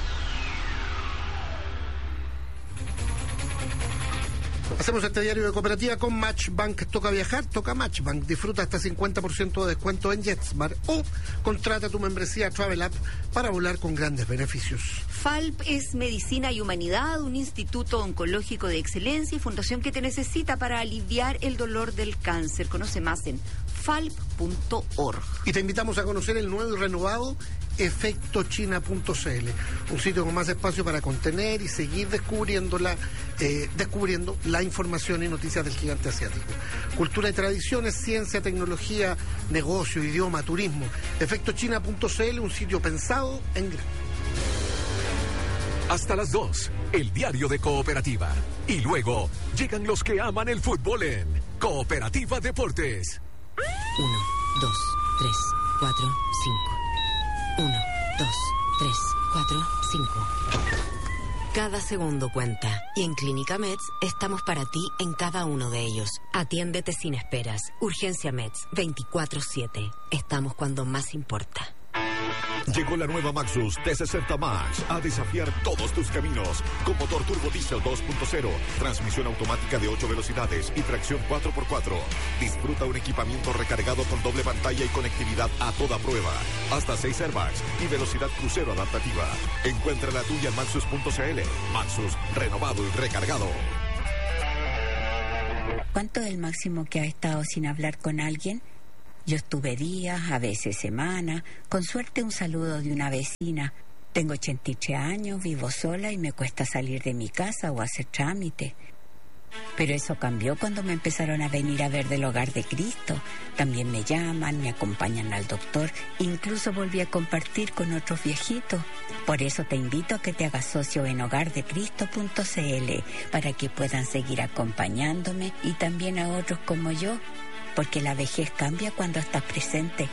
Hacemos este diario de Cooperativa con Matchbank. Toca viajar, toca Matchbank. Disfruta hasta 50% de descuento en JetSmart o contrata tu membresía Travel App para volar con grandes beneficios. FALP es Medicina y Humanidad, un instituto oncológico de excelencia y fundación que te necesita para aliviar el dolor del cáncer. Conoce más en falp.org. Y te invitamos a conocer el nuevo y renovado efectochina.cl, un sitio con más espacio para contener y seguir descubriendo la información y noticias del gigante asiático. Cultura y tradiciones, ciencia, tecnología, negocio, idioma, turismo. Efectochina.cl, un sitio pensado en grande. Hasta las 2, el diario de Cooperativa. Y luego llegan los que aman el fútbol en Cooperativa Deportes. 1, 2, 3, 4, 5. 1, 2, 3, 4, 5. Cada segundo cuenta. Y en Clínica Meds estamos para ti en cada uno de ellos. Atiéndete sin esperas. Urgencia Meds 24/7. Estamos cuando más importa. Llegó la nueva Maxus T60 Max a desafiar todos tus caminos. Con motor turbo diesel 2.0, transmisión automática de 8 velocidades y tracción 4x4. Disfruta un equipamiento recargado con doble pantalla y conectividad a toda prueba. Hasta 6 airbags y velocidad crucero adaptativa. Encuentra la tuya en Maxus.cl. Maxus, renovado y recargado. ¿Cuánto es el máximo que ha estado sin hablar con alguien? Yo estuve días, a veces semanas, con suerte un saludo de una vecina. Tengo 83 años, vivo sola y me cuesta salir de mi casa o hacer trámite. Pero eso cambió cuando me empezaron a venir a ver del Hogar de Cristo. También me llaman, me acompañan al doctor, incluso volví a compartir con otros viejitos. Por eso te invito a que te hagas socio en hogardecristo.cl para que puedan seguir acompañándome y también a otros como yo. Porque la vejez cambia cuando estás presente.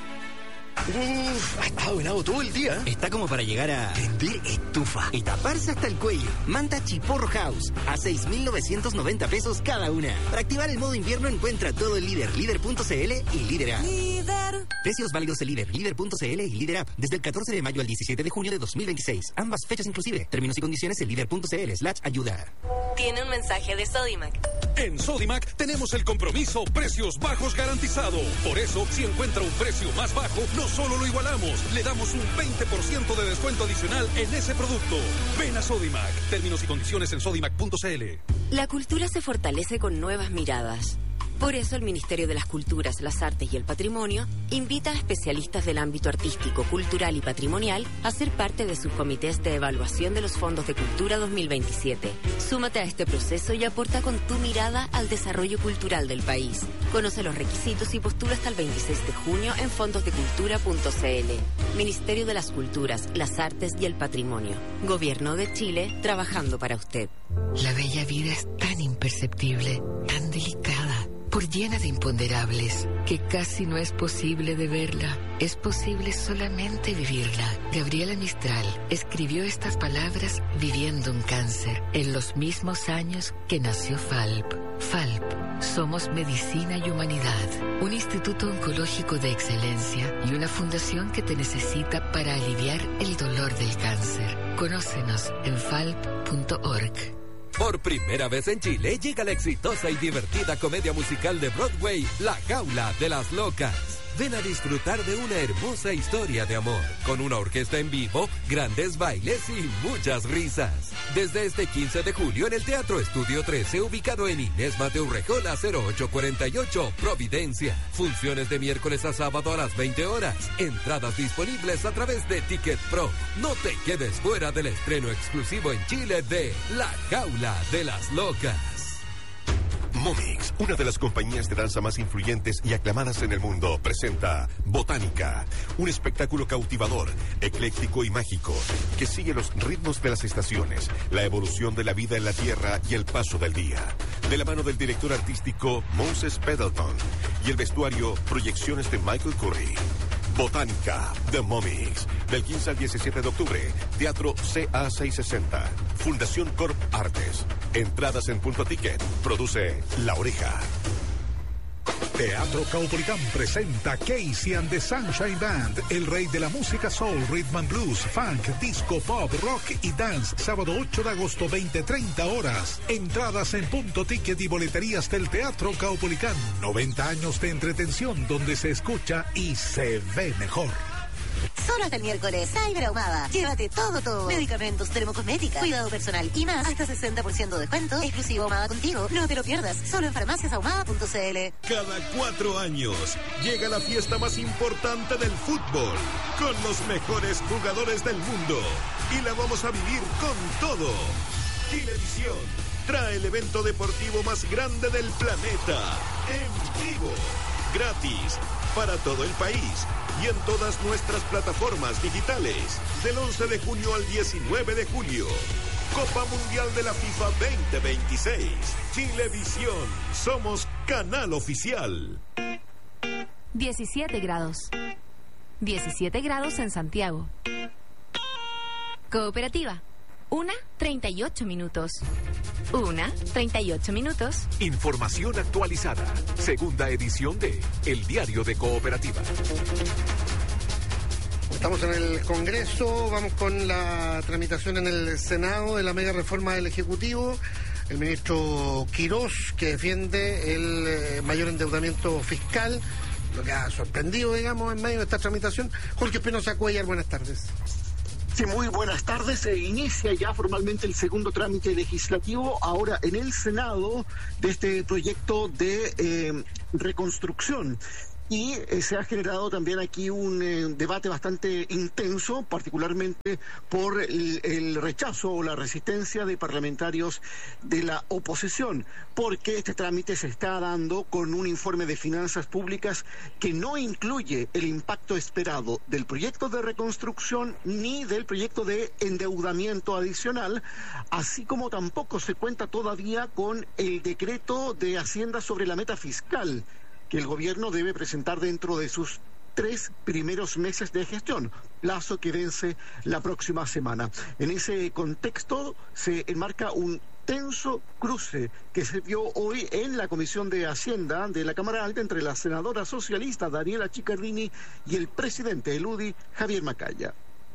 Ha estado helado todo el día. Está como para llegar a vender estufa y taparse hasta el cuello. Manta Chiporro House a 6.990 pesos cada una. Para activar el modo invierno encuentra todo en Líder, Líder.cl y Líder App. Líder. Precios válidos en Líder, Líder.cl y Líder App. Desde el 14 de mayo al 17 de junio de 2026. Ambas fechas inclusive. Términos y condiciones en Líder.cl/ayuda. Tiene un mensaje de Sodimac. En Sodimac tenemos el compromiso precios bajos garantizado. Por eso, si encuentra un precio más bajo, no solo lo igualamos, le damos un 20% de descuento adicional en ese producto. Ven a Sodimac. Términos y condiciones en sodimac.cl. La cultura se fortalece con nuevas miradas. Por eso el Ministerio de las Culturas, las Artes y el Patrimonio invita a especialistas del ámbito artístico, cultural y patrimonial a ser parte de sus comités de evaluación de los fondos de cultura 2027. Súmate a este proceso y aporta con tu mirada al desarrollo cultural del país. Conoce los requisitos y postula hasta el 26 de junio en fondosdecultura.cl. Ministerio de las Culturas, las Artes y el Patrimonio. Gobierno de Chile, trabajando para usted. La bella vida es tan imperceptible, tan delicada, por llena de imponderables, que casi no es posible de verla. Es posible solamente vivirla. Gabriela Mistral escribió estas palabras viviendo un cáncer en los mismos años que nació FALP. FALP. Somos Medicina y Humanidad, un instituto oncológico de excelencia y una fundación que te necesita para aliviar el dolor del cáncer. Conócenos en falp.org. Por primera vez en Chile llega la exitosa y divertida comedia musical de Broadway, La Jaula de las Locas. Ven a disfrutar de una hermosa historia de amor, con una orquesta en vivo, grandes bailes y muchas risas. Desde este 15 de julio en el Teatro Estudio 13, ubicado en Inés Mateo Urrejola 0848, Providencia. Funciones de miércoles a sábado a las 20 horas. Entradas disponibles a través de Ticket Pro. No te quedes fuera del estreno exclusivo en Chile de La Jaula de las Locas. Momix, una de las compañías de danza más influyentes y aclamadas en el mundo, presenta Botánica, un espectáculo cautivador, ecléctico y mágico, que sigue los ritmos de las estaciones, la evolución de la vida en la Tierra y el paso del día. De la mano del director artístico Moses Pendleton y el vestuario, proyecciones de Michael Curry. Botánica, The Momix, del 15 al 17 de octubre, Teatro CA660, Fundación Corp Artes. Entradas en Punto Ticket, produce La Oreja. Teatro Caupolicán presenta Casey and the Sunshine Band, el rey de la música soul, rhythm and blues, funk, disco, pop, rock y dance, sábado 8 de agosto, 20:30 horas. Entradas en Punto Ticket y boleterías del Teatro Caupolicán. 90 años de entretención donde se escucha y se ve mejor. Solo hasta el miércoles, Cyber Ahumada. Llévate todo. Medicamentos, termocosmética, cuidado personal y más. Hasta 60% de descuento. Exclusivo Ahumada contigo. No te lo pierdas. Solo en farmaciasahumada.cl. Cada 4 años llega la fiesta más importante del fútbol, con los mejores jugadores del mundo. Y la vamos a vivir con todo. Chilevisión trae el evento deportivo más grande del planeta. En vivo. Gratis. Para todo el país y en todas nuestras plataformas digitales, del 11 de junio al 19 de julio. Copa Mundial de la FIFA 2026. Chilevisión. Somos canal oficial. 17 grados. 17 grados en Santiago. Cooperativa. 1:38 minutos. 1:38 minutos. Información actualizada. Segunda edición de El Diario de Cooperativa. Estamos en el Congreso, vamos con la tramitación en el Senado de la mega reforma del Ejecutivo. El ministro Quirós, que defiende el mayor endeudamiento fiscal, lo que ha sorprendido, digamos, en medio de esta tramitación. Jorge Espinosa Cuellar, buenas tardes. Sí, muy buenas tardes. Se inicia ya formalmente el segundo trámite legislativo ahora en el Senado de este proyecto de reconstrucción. Y se ha generado también aquí un debate bastante intenso, particularmente por el rechazo o la resistencia de parlamentarios de la oposición, porque este trámite se está dando con un informe de finanzas públicas que no incluye el impacto esperado del proyecto de reconstrucción ni del proyecto de endeudamiento adicional, así como tampoco se cuenta todavía con el decreto de Hacienda sobre la meta fiscal, que el gobierno debe presentar dentro de sus 3 primeros meses de gestión, plazo que vence la próxima semana. En ese contexto se enmarca un tenso cruce que se vio hoy en la Comisión de Hacienda de la Cámara Alta entre la senadora socialista Daniela Chiccardini y el presidente del UDI, Javier Macaya.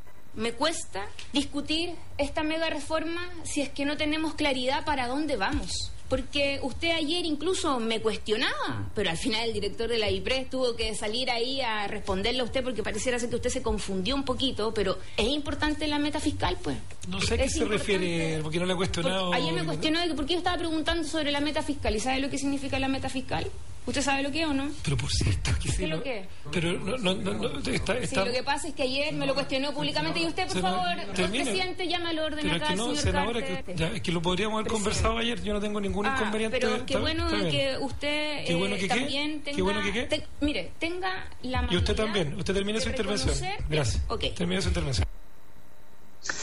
Me cuesta discutir esta mega reforma si es que no tenemos claridad para dónde vamos. Porque usted ayer incluso me cuestionaba, pero al final el director de la IPRES tuvo que salir ahí a responderle a usted porque pareciera ser que usted se confundió un poquito, pero ¿es importante la meta fiscal? Pues no sé a qué se refiere, porque no le he cuestionado. Ayer me cuestionó de que por qué yo estaba preguntando sobre la meta fiscal. ¿Y sabe lo que significa la meta fiscal? ¿Usted sabe lo que es o no? Pero por cierto, ¿qué es lo que es? Pero está... Sí, lo que pasa es que ayer me lo cuestionó públicamente y usted, por favor, presidente, llame al orden pero acá, que no, señor senadora, Carter. es que lo podríamos haber conversado ayer, yo no tengo ningún inconveniente. Pero qué bueno que usted también tenga... Qué bueno que qué. Mire, tenga la manera... Y usted también, usted termine su intervención. Gracias. Okay. Termine su intervención.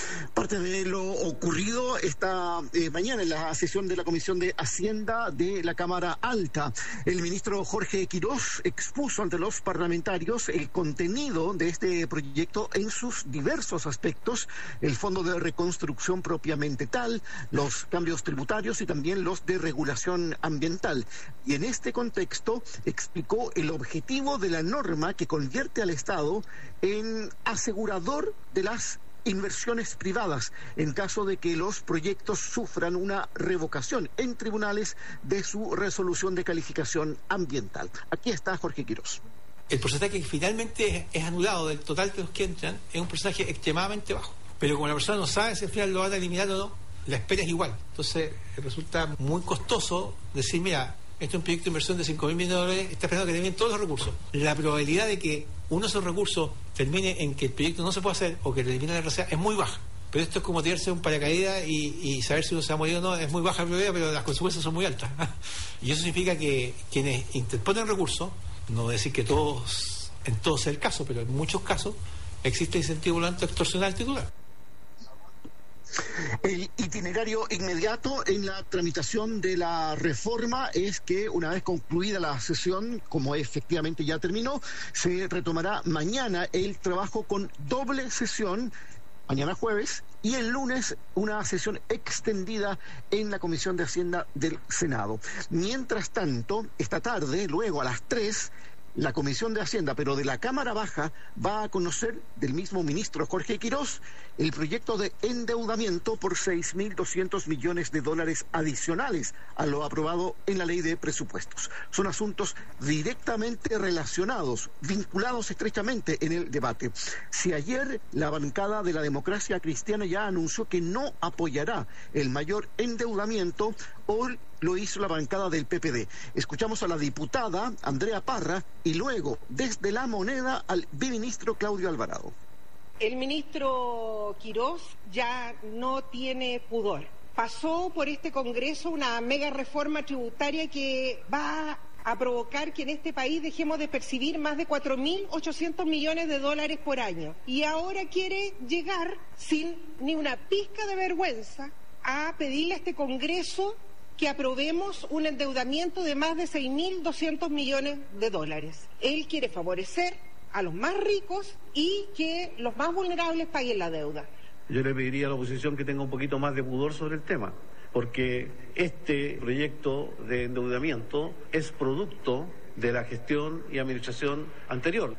parte de lo ocurrido esta mañana en la sesión de la Comisión de Hacienda de la Cámara Alta. El ministro Jorge Quirós expuso ante los parlamentarios el contenido de este proyecto en sus diversos aspectos, el fondo de reconstrucción propiamente tal, los cambios tributarios y también los de regulación ambiental. Y en este contexto explicó el objetivo de la norma que convierte al Estado en asegurador de las inversiones privadas en caso de que los proyectos sufran una revocación en tribunales de su resolución de calificación ambiental. Aquí está Jorge Quirós. El porcentaje que finalmente es anulado del total de los que entran es un porcentaje extremadamente bajo. Pero como la persona no sabe si al final lo van a eliminar o no, la espera es igual. Entonces resulta muy costoso decir, mira, este es un proyecto de inversión de 5.000 millones de dólares, está esperando que terminen todos los recursos. La probabilidad de que uno de esos recursos termine en que el proyecto no se pueda hacer o que le eliminen la RCA es muy baja. Pero esto es como tirarse un paracaídas y saber si uno se va a morir o no. Es muy baja la probabilidad, pero las consecuencias son muy altas. Y eso significa que quienes interponen recursos, no voy a decir que todos, en todos sea el caso, pero en muchos casos existe incentivo volante a extorsionar al titular. El itinerario inmediato en la tramitación de la reforma es que una vez concluida la sesión, como efectivamente ya terminó, se retomará mañana el trabajo con doble sesión, mañana jueves, y el lunes una sesión extendida en la Comisión de Hacienda del Senado. Mientras tanto, esta tarde, luego a las 3, la Comisión de Hacienda, pero de la Cámara Baja, va a conocer del mismo ministro Jorge Quirós el proyecto de endeudamiento por 6.200 millones de dólares adicionales a lo aprobado en la ley de presupuestos. Son asuntos directamente relacionados, vinculados estrechamente en el debate. Si ayer la bancada de la Democracia Cristiana ya anunció que no apoyará el mayor endeudamiento, hoy lo hizo la bancada del PPD. Escuchamos a la diputada Andrea Parra y luego, desde La Moneda, al biministro Claudio Alvarado. El ministro Quirós ya no tiene pudor. Pasó por este Congreso una mega reforma tributaria que va a provocar que en este país dejemos de percibir más de 4.800 millones de dólares por año. Y ahora quiere llegar, sin ni una pizca de vergüenza, a pedirle a este Congreso que aprobemos un endeudamiento de más de 6.200 millones de dólares. Él quiere favorecer a los más ricos y que los más vulnerables paguen la deuda. Yo le pediría a la oposición que tenga un poquito más de pudor sobre el tema, porque este proyecto de endeudamiento es producto de la gestión y administración anterior.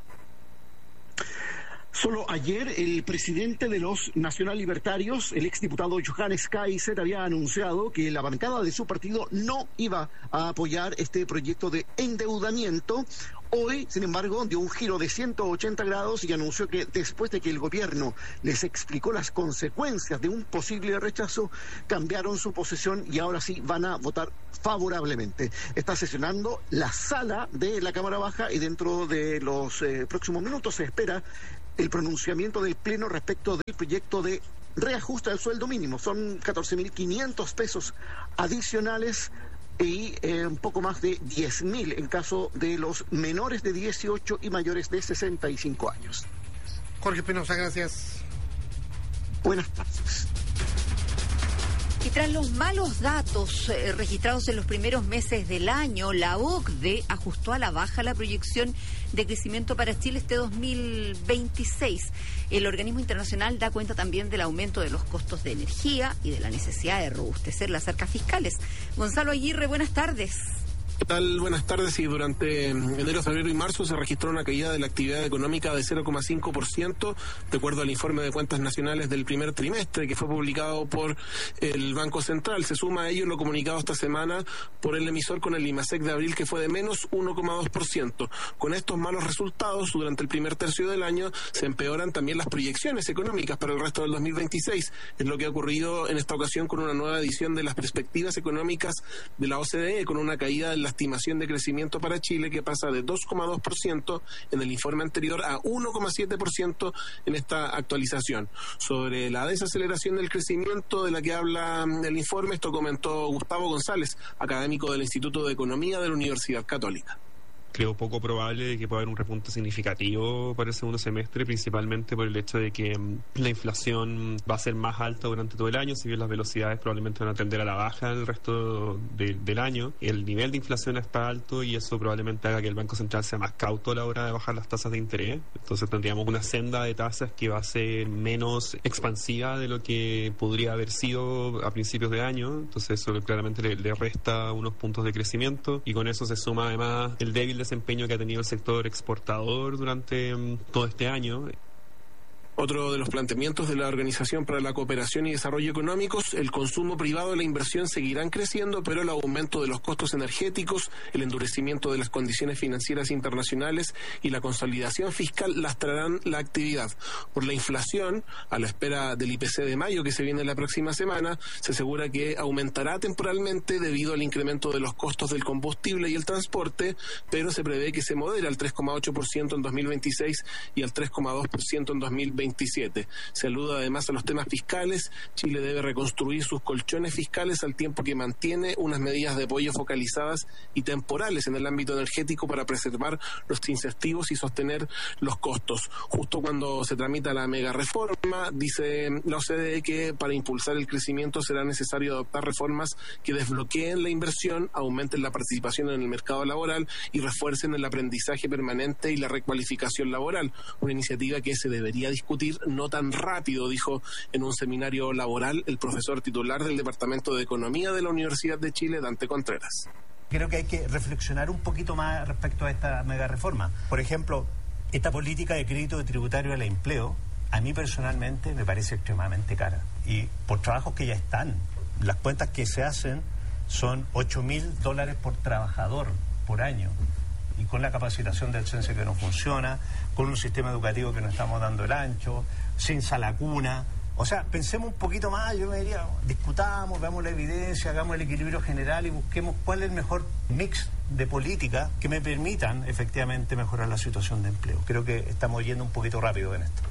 Solo ayer el presidente de los Nacional Libertarios, el exdiputado Johannes Kaiser, había anunciado que la bancada de su partido no iba a apoyar este proyecto de endeudamiento. Hoy, sin embargo, dio un giro de 180 grados y anunció que después de que el gobierno les explicó las consecuencias de un posible rechazo, cambiaron su posición y ahora sí van a votar favorablemente. Está sesionando la sala de la Cámara Baja y dentro de los próximos minutos se espera el pronunciamiento del Pleno respecto del proyecto de reajuste al sueldo mínimo. Son 14.500 pesos adicionales y un poco más de 10.000 en caso de los menores de 18 y mayores de 65 años. Jorge Espinosa, gracias. Buenas tardes. Y tras los malos datos registrados en los primeros meses del año, la OCDE ajustó a la baja la proyección de crecimiento para Chile este 2026. El organismo internacional da cuenta también del aumento de los costos de energía y de la necesidad de robustecer las arcas fiscales. Gonzalo Aguirre, buenas tardes. ¿Qué tal? Buenas tardes. Y durante enero, febrero y marzo se registró una caída de la actividad económica de 0,5%, de acuerdo al informe de cuentas nacionales del primer trimestre que fue publicado por el Banco Central. Se suma a ello lo comunicado esta semana por el emisor con el IMASEC de abril, que fue de menos 1,2%. Con estos malos resultados, durante el primer tercio del año, se empeoran también las proyecciones económicas para el resto del 2026. Es lo que ha ocurrido en esta ocasión con una nueva edición de las perspectivas económicas de la OCDE, con una caída de la estimación de crecimiento para Chile que pasa de 2,2% en el informe anterior a 1,7% en esta actualización. Sobre la desaceleración del crecimiento de la que habla el informe, esto comentó Gustavo González, académico del Instituto de Economía de la Universidad Católica. creo poco probable de que pueda haber un repunte significativo para el segundo semestre, principalmente por el hecho de que la inflación va a ser más alta durante todo el año, si bien las velocidades probablemente van a tender a la baja el resto del año. El nivel de inflación está alto y eso probablemente haga que el Banco Central sea más cauto a la hora de bajar las tasas de interés. Entonces tendríamos una senda de tasas que va a ser menos expansiva de lo que podría haber sido a principios de año. Entonces eso claramente le resta unos puntos de crecimiento, y con eso se suma además el débil desempeño que ha tenido el sector exportador durante todo este año. Otro de los planteamientos de la Organización para la Cooperación y Desarrollo Económicos: el consumo privado y la inversión seguirán creciendo, pero el aumento de los costos energéticos, el endurecimiento de las condiciones financieras internacionales y la consolidación fiscal lastrarán la actividad. Por la inflación, a la espera del IPC de mayo que se viene la próxima semana, se asegura que aumentará temporalmente debido al incremento de los costos del combustible y el transporte, pero se prevé que se modere al 3,8% en 2026 y al 3,2% en 2027. Se alude además a los temas fiscales. Chile debe reconstruir sus colchones fiscales al tiempo que mantiene unas medidas de apoyo focalizadas y temporales en el ámbito energético para preservar los incentivos y sostener los costos. Justo cuando se tramita la mega reforma, dice la OCDE que para impulsar el crecimiento será necesario adoptar reformas que desbloqueen la inversión, aumenten la participación en el mercado laboral y refuercen el aprendizaje permanente y la recualificación laboral. Una iniciativa que se debería discutir no tan rápido, dijo en un seminario laboral el profesor titular del Departamento de Economía de la Universidad de Chile, Dante Contreras. Creo que hay que reflexionar un poquito más respecto a esta mega reforma. Por ejemplo, esta política de crédito tributario al empleo, a mí personalmente me parece extremadamente cara. Y por trabajos que ya están, las cuentas que se hacen son $8.000 por trabajador por año. Y con la capacitación del CENSE que no funciona, con un sistema educativo que no estamos dando el ancho, sin sala cuna. O sea, pensemos un poquito más, yo me diría, discutamos, veamos la evidencia, hagamos el equilibrio general y busquemos cuál es el mejor mix de política que me permitan efectivamente mejorar la situación de empleo. Creo que estamos yendo un poquito rápido en esto.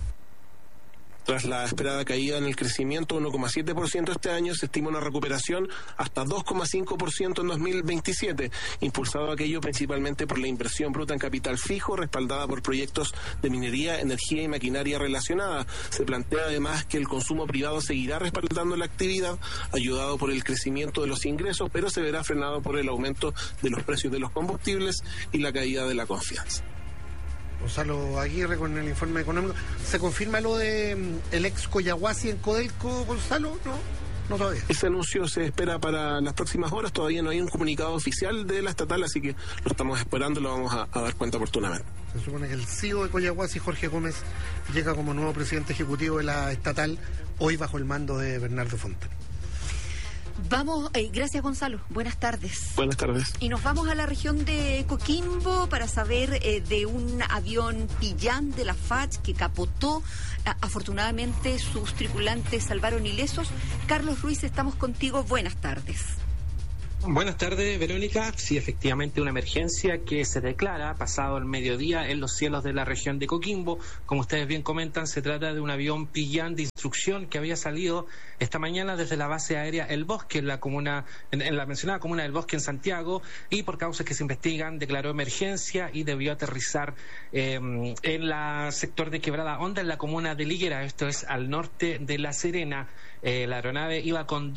Tras la esperada caída en el crecimiento, 1,7% este año, se estima una recuperación hasta 2,5% en 2027, impulsado aquello principalmente por la inversión bruta en capital fijo, respaldada por proyectos de minería, energía y maquinaria relacionada. Se plantea además que el consumo privado seguirá respaldando la actividad, ayudado por el crecimiento de los ingresos, pero se verá frenado por el aumento de los precios de los combustibles y la caída de la confianza. Gonzalo Aguirre con el informe económico. ¿Se confirma lo de el ex Collahuasi en Codelco, Gonzalo? No todavía. Ese anuncio se espera para las próximas horas. Todavía no hay un comunicado oficial de la estatal, así que lo estamos esperando, lo vamos a dar cuenta oportunamente. Se supone que el CEO de Collahuasi, Jorge Gómez, llega como nuevo presidente ejecutivo de la estatal, hoy bajo el mando de Bernardo Fontana. Vamos, gracias Gonzalo, buenas tardes. Buenas tardes. Y nos vamos a la región de Coquimbo para saber de un avión Pillán de la FACH que capotó. Afortunadamente sus tripulantes salvaron ilesos. Carlos Ruiz, estamos contigo, buenas tardes. Buenas tardes, Verónica. Sí, efectivamente, una emergencia que se declara pasado el mediodía en los cielos de la región de Coquimbo. Como ustedes bien comentan, se trata de un avión Pillán de instrucción que había salido esta mañana desde la base aérea El Bosque, en la mencionada comuna del Bosque en Santiago, y por causas que se investigan declaró emergencia y debió aterrizar en el sector de Quebrada Honda, en la comuna de Liguera, esto es al norte de La Serena. La aeronave iba con